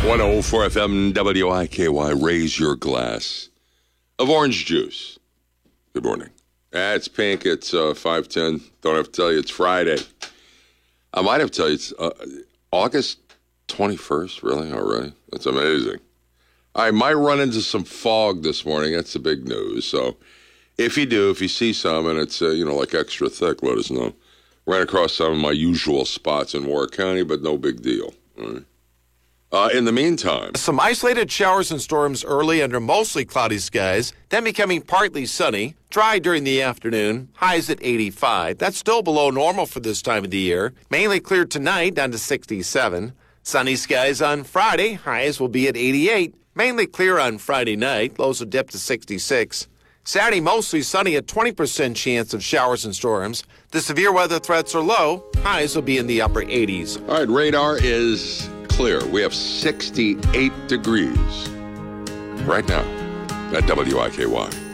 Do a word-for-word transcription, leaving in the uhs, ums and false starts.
one oh four F M W I K Y, raise your glass of orange juice. Good morning. Ah, it's pink. It's uh, five ten. Don't have to tell you it's Friday. I might have to tell you it's uh, August twenty-first, really, already? That's amazing. I might run into some fog this morning. That's the big news. So if you do, if you see some and it's, uh, you know, like extra thick, let us know. Ran across some of my usual spots in Warwick County, but no big deal. All right. Uh, in the meantime, some isolated showers and storms early under mostly cloudy skies, then becoming partly sunny, dry during the afternoon, highs at eighty-five. That's still below normal for this time of the year. Mainly clear tonight, down to sixty-seven. Sunny skies on Friday, highs will be at eighty-eight. Mainly clear on Friday night, lows will dip to sixty-six. Saturday, mostly sunny, a twenty percent chance of showers and storms. The severe weather threats are low, highs will be in the upper eighties. All right, radar is clear. We have sixty-eight degrees right now at W I K Y.